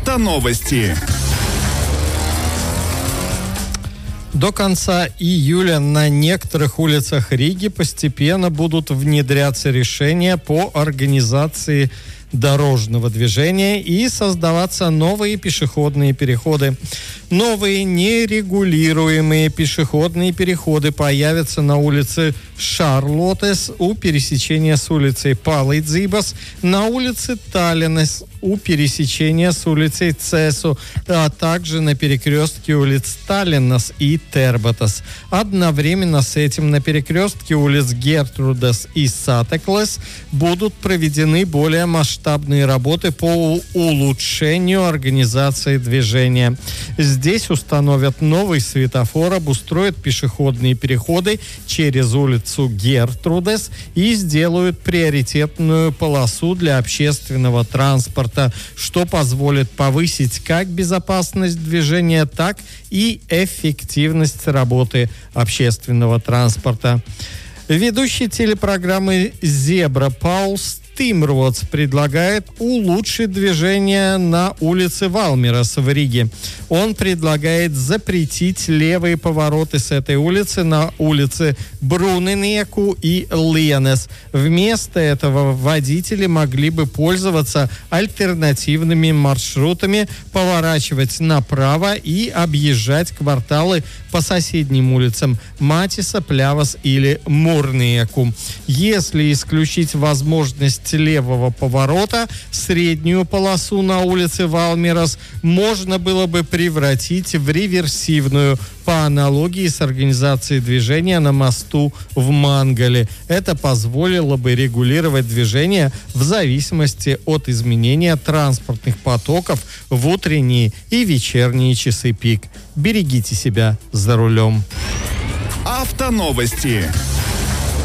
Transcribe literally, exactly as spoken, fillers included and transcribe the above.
Автоновости. До конца июля на некоторых улицах Риги постепенно будут внедряться решения по организации дорожного движения и создаваться новые пешеходные переходы. Новые нерегулируемые пешеходные переходы появятся на улице Шарлотес у пересечения с улицей Палейдзибас, на улице Таллинес у пересечения с улицей Цесу, а также на перекрестке улиц Таллинес и Тербатас. Одновременно с этим на перекрестке улиц Гертрудас и Сатеклес будут проведены более масштабные работы по улучшению организации движения. Здесь установят новый светофор, обустроят пешеходные переходы через улицу Гертрудес и сделают приоритетную полосу для общественного транспорта, что позволит повысить как безопасность движения, так и эффективность работы общественного транспорта. Ведущий телепрограммы «Зебра» Паул Стимрвотс предлагает улучшить движение на улице Валмирас в Риге. Он предлагает запретить левые повороты с этой улицы на улице Бруненеку и Лиенес. Вместо этого водители могли бы пользоваться альтернативными маршрутами, поворачивать направо и объезжать кварталы по соседним улицам Матиса, Плявас или Мурнеку. Если исключить возможность левого поворота, среднюю полосу на улице Валмирас можно было бы превратить в реверсивную по аналогии с организацией движения на мосту в Мангале. Это позволило бы регулировать движение в зависимости от изменения транспортных потоков в утренние и вечерние часы пик. Берегите себя за рулем. Автоновости.